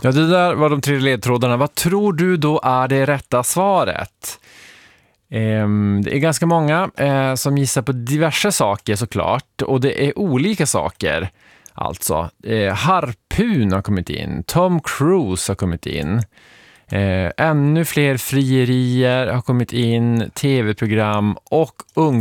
Ja, det där var de 3 ledtrådarna. Vad tror du då är det rätta svaret? Det är ganska många som gissar på diverse saker såklart. Och det är olika saker. Alltså, harpun har kommit in. Tom Cruise har kommit in. Ännu fler frierier har kommit in. TV-program och